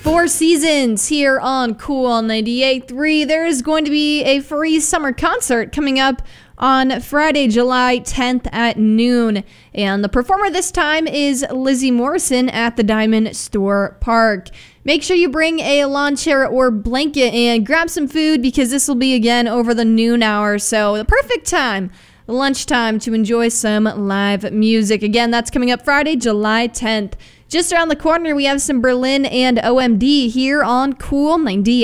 Four Seasons here on Cool 98.3. There is going to be a free summer concert coming up on Friday, July 10th at noon. And the performer this time is Lizzie Morrison at the Diamond Store Park. Make sure you bring a lawn chair or blanket and grab some food because this will be again over the noon hour. So the perfect time, lunchtime, to enjoy some live music. Again, that's coming up Friday, July 10th. Just around the corner, we have some Berlin and OMD here on Cool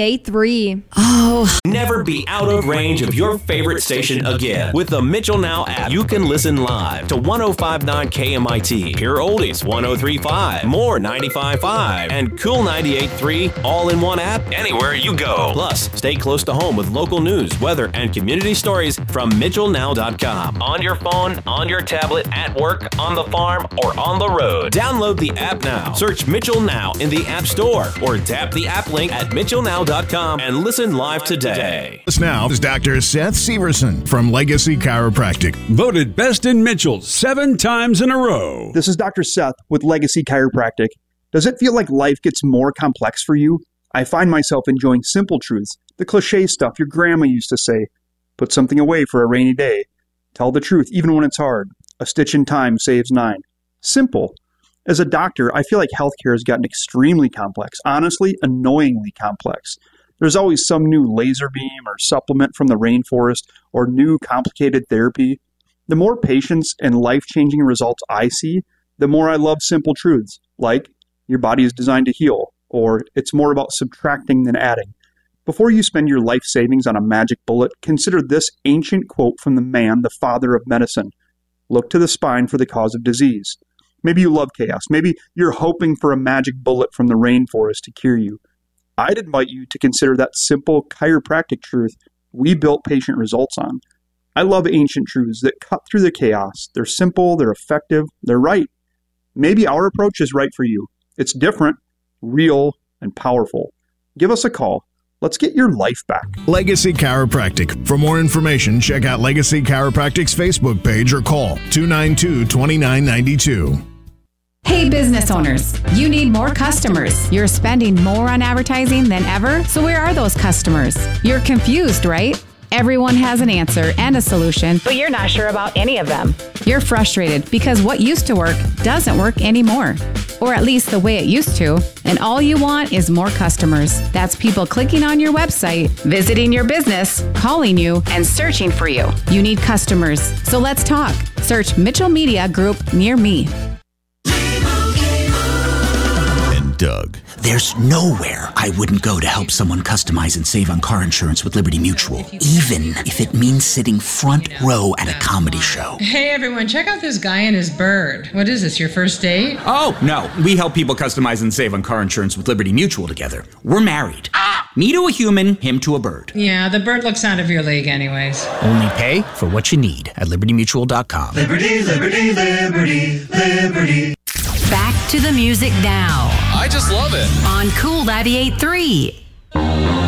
98.3. Oh. Never be out of range of your favorite station again. With the Mitchell Now app, you can listen live to 105.9 KMIT, Pure Oldies 103.5, More 95.5, and Cool 98.3 all in one app anywhere you go. Plus, stay close to home with local news, weather, and community stories from MitchellNow.com. On your phone, on your tablet, at work, on the farm, or on the road. Download the app now. Search Mitchell Now in the App Store or tap the app link at MitchellNow.com and listen live today. This now is Dr. Seth Severson from Legacy Chiropractic. Voted best in Mitchell 7 times in a row. This is Dr. Seth with Legacy Chiropractic. Does it feel like life gets more complex for you? I find myself enjoying simple truths, the cliche stuff your grandma used to say. Put something away for a rainy day. Tell the truth even when it's hard. A stitch in time saves 9. Simple. As a doctor, I feel like healthcare has gotten extremely complex, honestly, annoyingly complex. There's always some new laser beam or supplement from the rainforest or new complicated therapy. The more patients and life-changing results I see, the more I love simple truths, like your body is designed to heal, or it's more about subtracting than adding. Before you spend your life savings on a magic bullet, consider this ancient quote from the man, the father of medicine. Look to the spine for the cause of disease. Maybe you love chaos. Maybe you're hoping for a magic bullet from the rainforest to cure you. I'd invite you to consider that simple chiropractic truth we built patient results on. I love ancient truths that cut through the chaos. They're simple, they're effective, they're right. Maybe our approach is right for you. It's different, real, and powerful. Give us a call. Let's get your life back. Legacy Chiropractic. For more information, check out Legacy Chiropractic's Facebook page or call 292-2992. Hey, business owners, you need more customers. You're spending more on advertising than ever, so where are those customers? You're confused, right? Everyone has an answer and a solution, but you're not sure about any of them. You're frustrated because what used to work doesn't work anymore, or at least the way it used to, and all you want is more customers. That's people clicking on your website, visiting your business, calling you, and searching for you. You need customers, so let's talk. Search Mitchell Media Group near me. Doug. There's nowhere I wouldn't go to help someone customize and save on car insurance with Liberty Mutual, even if it means sitting front row at a comedy show. Hey everyone, check out this guy and his bird. What is this, your first date? Oh, no. We help people customize and save on car insurance with Liberty Mutual together. We're married. Me to a human, him to a bird. Yeah, the bird looks out of your league anyways. Only pay for what you need at LibertyMutual.com. Liberty, liberty, liberty, liberty. Back to the music now. I just love it. On Cool 98.3.